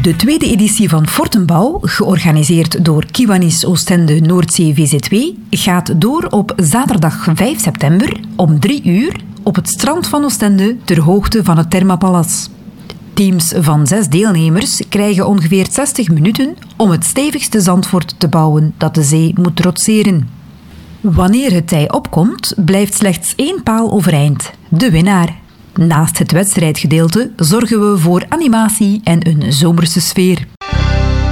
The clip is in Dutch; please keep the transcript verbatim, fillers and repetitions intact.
De tweede editie van Fortenbouw, georganiseerd door Kiwanis Oostende Noordzee V Z W, gaat door op zaterdag vijf september om drie uur op het strand van Oostende ter hoogte van het Thermapalas. Teams van zes deelnemers krijgen ongeveer zestig minuten om het stevigste zandfort te bouwen dat de zee moet trotseren. Wanneer het tij opkomt, blijft slechts één paal overeind, de winnaar. Naast het wedstrijdgedeelte zorgen we voor animatie en een zomerse sfeer.